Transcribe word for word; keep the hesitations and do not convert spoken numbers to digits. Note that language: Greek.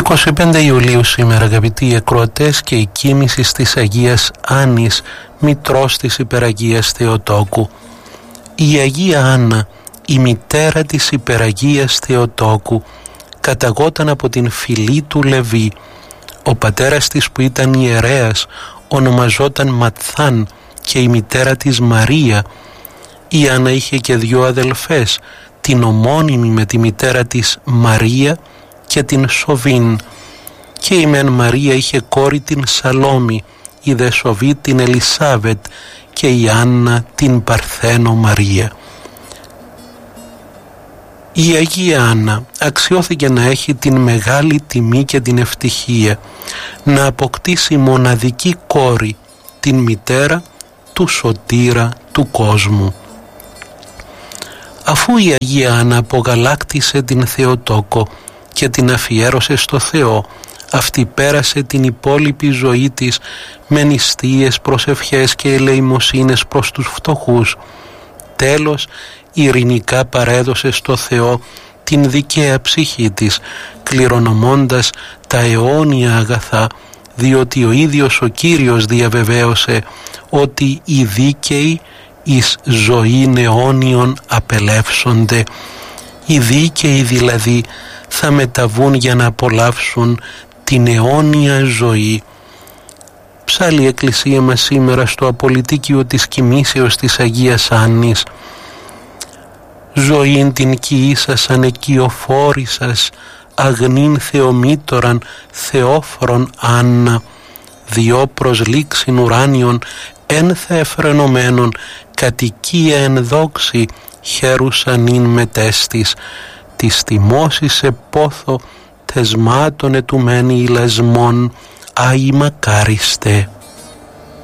είκοσι πέντε Ιουλίου σήμερα, αγαπητοί ακροατές, και η κοίμηση της Αγίας Άννης, μητρός της Υπεραγίας Θεοτόκου. Η Αγία Άννα, η μητέρα της Υπεραγίας Θεοτόκου, καταγόταν από την φυλή του Λεβί. Ο πατέρας της, που ήταν ιερέας, ονομαζόταν Ματθάν, και η μητέρα της Μαρία. Η Άννα είχε και δυο αδελφές, την ομώνυμη με τη μητέρα της Μαρία και την Σοβίν. Και η μεν Μαρία είχε κόρη την Σαλόμη, η δε Σοβή την Ελισάβετ και η Άννα την Παρθένο Μαρία. Η Αγία Άννα αξιώθηκε να έχει την μεγάλη τιμή και την ευτυχία να αποκτήσει μοναδική κόρη, την μητέρα του Σωτήρα του κόσμου. Αφού η Αγία Άννα απογαλάκτησε την Θεοτόκο και την αφιέρωσε στο Θεό, αυτή πέρασε την υπόλοιπη ζωή της με νηστείες, προσευχές και ελεημοσύνες προς τους φτωχούς. Τέλος, ειρηνικά παρέδωσε στο Θεό την δικαία ψυχή της, κληρονομώντας τα αιώνια αγαθά, διότι ο ίδιος ο Κύριος διαβεβαίωσε ότι οι δίκαιοι εις ζωήν αιώνιον απελεύσονται. Οι δίκαιοι δηλαδή θα μεταβούν για να απολαύσουν την αιώνια ζωή. Ψάλλει η Εκκλησία μας σήμερα στο απολυτίκιο της κοιμήσεως της Αγίας Άννης. Ζωήν την κοιήσασαν εκειοφόρησας, αγνήν Θεομήτωραν, Θεόφρον Άννα, διό προσλήξιν ουράνιον, εν θα εφρενωμένον, κατοικία εν δόξη, χέρουσαν ειν μετέστης, της τιμώσης σε πόθο, τεσμάτων ετουμένη ηλασμών, άι μακάριστε.